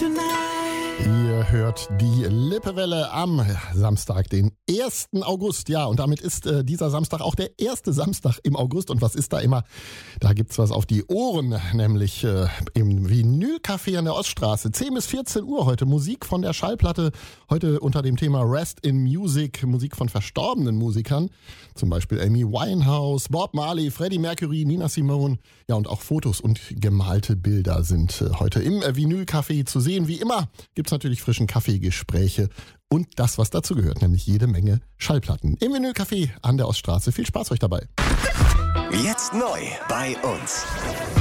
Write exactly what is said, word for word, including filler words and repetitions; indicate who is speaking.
Speaker 1: Ihr hört die Lippewelle am Samstag, den ersten August. Ja, und damit ist äh, dieser Samstag auch der erste Samstag im August. Und was ist da immer? Da gibt's was auf die Ohren, nämlich äh, im Vinylcafé an der Oststraße. zehn bis vierzehn Uhr heute. Musik von der Schallplatte. Heute unter dem Thema Rest in Music. Musik von verstorbenen Musikern. Zum Beispiel Amy Winehouse, Bob Marley, Freddie Mercury, Nina Simone. Ja, und auch Fotos und gemalte Bilder sind äh, heute im äh, Vinylcafé zu sehen. Wie immer gibt's natürlich frischen Kaffee, Gespräche und das, was dazu gehört, nämlich jede Menge Schallplatten. Im Vinylcafé an der Oststraße. Viel Spaß euch dabei.
Speaker 2: Jetzt neu bei uns.